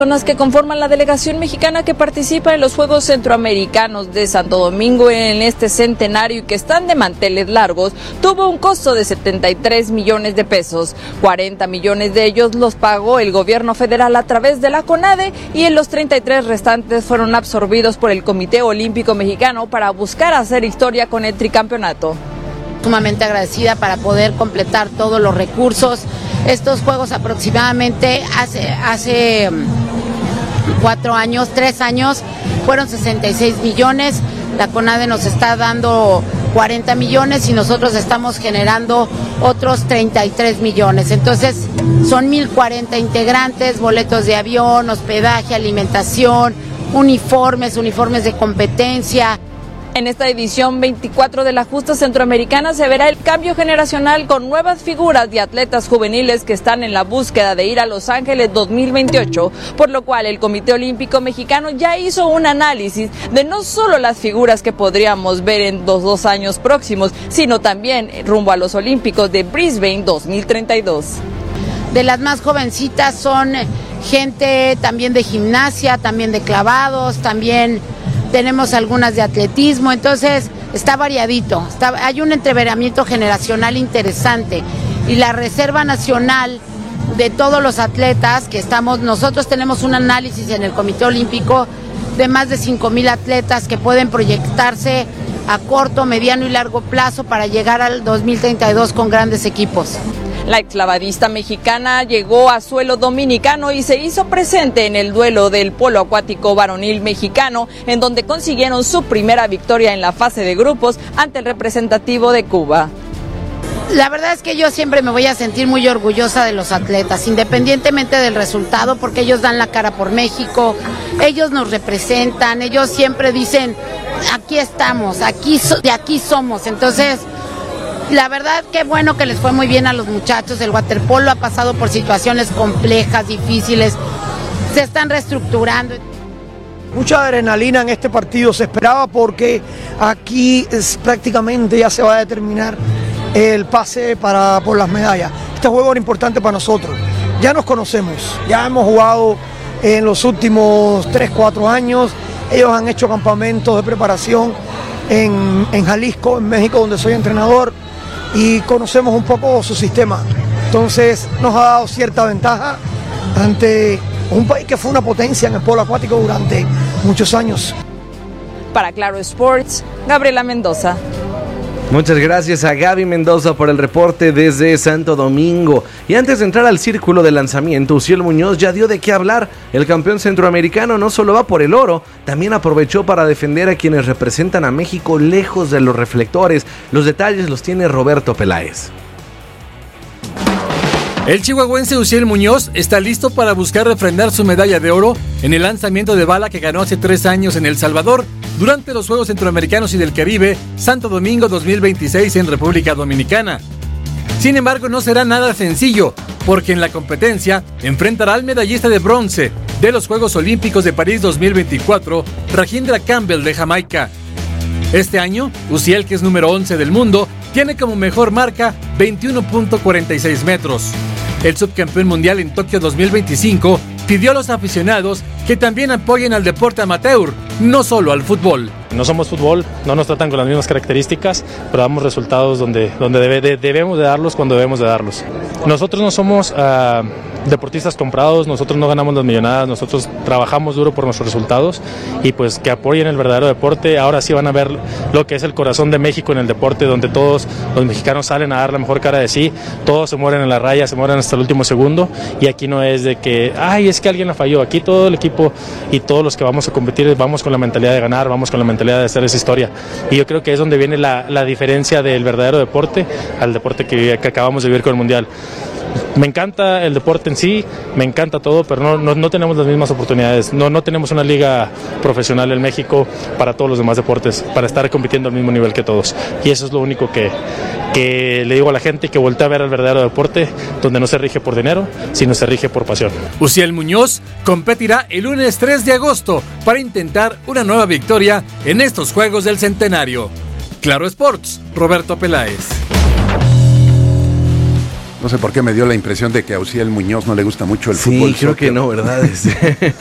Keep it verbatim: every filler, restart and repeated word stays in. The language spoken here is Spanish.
Personas que conforman la delegación mexicana que participa en los Juegos Centroamericanos de Santo Domingo en este centenario y que están de manteles largos, tuvo un costo de setenta y tres millones de pesos. cuarenta millones de ellos los pagó el gobierno federal a través de la CONADE y en los treinta y tres restantes fueron absorbidos por el Comité Olímpico Mexicano para buscar hacer historia con el tricampeonato. Sumamente agradecida para poder completar todos los recursos. Estos Juegos aproximadamente hace, hace cuatro años, tres años, fueron sesenta y seis millones, la CONADE nos está dando cuarenta millones y nosotros estamos generando otros treinta y tres millones. Entonces son mil cuarenta integrantes, boletos de avión, hospedaje, alimentación, uniformes, uniformes de competencia. En esta edición veinticuatro de la justa centroamericana se verá el cambio generacional con nuevas figuras de atletas juveniles que están en la búsqueda de ir a Los Ángeles dos mil veintiocho, por lo cual el Comité Olímpico Mexicano ya hizo un análisis de no solo las figuras que podríamos ver en los dos años próximos, sino también rumbo a los Olímpicos de Brisbane dos mil treinta y dos. De las más jovencitas son gente también de gimnasia, también de clavados, también tenemos algunas de atletismo, entonces está variadito, está, hay un entreveramiento generacional interesante y la Reserva Nacional de todos los atletas que estamos, nosotros tenemos un análisis en el Comité Olímpico de más de cinco mil atletas que pueden proyectarse a corto, mediano y largo plazo para llegar al dos mil treinta y dos con grandes equipos. La exclavadista mexicana llegó a suelo dominicano y se hizo presente en el duelo del polo acuático varonil mexicano, en donde consiguieron su primera victoria en la fase de grupos ante el representativo de Cuba. La verdad es que yo siempre me voy a sentir muy orgullosa de los atletas, independientemente del resultado, porque ellos dan la cara por México, ellos nos representan, ellos siempre dicen, aquí estamos, aquí so- de aquí somos, entonces la verdad que bueno que les fue muy bien a los muchachos. El waterpolo ha pasado por situaciones complejas, difíciles, se están reestructurando. Mucha adrenalina en este partido se esperaba porque aquí es, prácticamente ya se va a determinar el pase para, por las medallas. Este juego era importante para nosotros, ya nos conocemos, ya hemos jugado en los últimos tres, cuatro años, ellos han hecho campamentos de preparación en, en Jalisco, en México, donde soy entrenador, y conocemos un poco su sistema, entonces nos ha dado cierta ventaja ante un país que fue una potencia en el polo acuático durante muchos años. Para Claro Sports, Gabriela Mendoza. Muchas gracias a Gaby Mendoza por el reporte desde Santo Domingo. Y antes de entrar al círculo de lanzamiento, Uziel Muñoz ya dio de qué hablar. El campeón centroamericano no solo va por el oro, también aprovechó para defender a quienes representan a México lejos de los reflectores. Los detalles los tiene Roberto Peláez. El chihuahuense Uziel Muñoz está listo para buscar refrendar su medalla de oro en el lanzamiento de bala que ganó hace tres años en El Salvador durante los Juegos Centroamericanos y del Caribe Santo Domingo dos mil veintiséis en República Dominicana. Sin embargo, no será nada sencillo, porque en la competencia enfrentará al medallista de bronce de los Juegos Olímpicos de París dos mil veinticuatro, Rajendra Campbell de Jamaica. Este año, Uziel, que es número once del mundo, tiene como mejor marca veintiuno punto cuarenta y seis metros. El subcampeón mundial en Tokio dos mil veinticinco pidió a los aficionados que también apoyen al deporte amateur, no solo al fútbol. No somos fútbol, no nos tratan con las mismas características, pero damos resultados donde, donde debe, de, debemos de darlos cuando debemos de darlos. Nosotros no somos uh, deportistas comprados, nosotros no ganamos las millonadas, nosotros trabajamos duro por nuestros resultados y pues que apoyen el verdadero deporte. Ahora sí van a ver lo que es el corazón de México en el deporte, donde todos los mexicanos salen a dar la mejor cara de sí, todos se mueren en la raya, se mueren hasta el último segundo, y aquí no es de que, ay, es que alguien la falló. Aquí todo el equipo y todos los que vamos a competir vamos con la mentalidad de ganar, vamos con la mentalidad de hacer esa historia, y yo creo que es donde viene la, la diferencia del verdadero deporte al deporte que, que acabamos de vivir con el Mundial. Me encanta el deporte en sí, me encanta todo, pero no, no, no tenemos las mismas oportunidades, no, no tenemos una liga profesional en México para todos los demás deportes, para estar compitiendo al mismo nivel que todos, y eso es lo único que, que le digo a la gente, que voltee a ver el verdadero deporte, donde no se rige por dinero, sino se rige por pasión. Uziel Muñoz competirá el lunes tres de agosto para intentar una nueva victoria en estos Juegos del Centenario. Claro Sports, Roberto Peláez. No sé por qué me dio la impresión de que a Uciel Muñoz no le gusta mucho el sí, fútbol. Sí, creo soccer. Que no, ¿verdad?